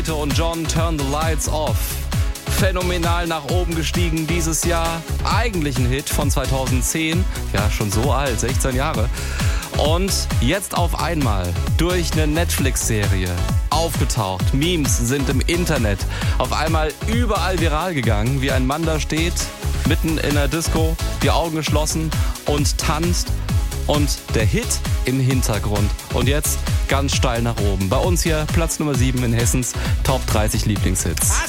Und John, Turn the Lights Off. Phänomenal nach oben gestiegen dieses Jahr. Eigentlich ein Hit von 2010. Ja, schon so alt, 16 Jahre. Und jetzt auf einmal durch eine Netflix-Serie aufgetaucht. Memes sind im Internet auf einmal überall viral gegangen, wie ein Mann da steht, mitten in der Disco, die Augen geschlossen und tanzt. Und der Hit im Hintergrund. Und jetzt ganz steil nach oben. Bei uns hier Platz Nummer 7 in Hessens Top 30 Lieblingshits.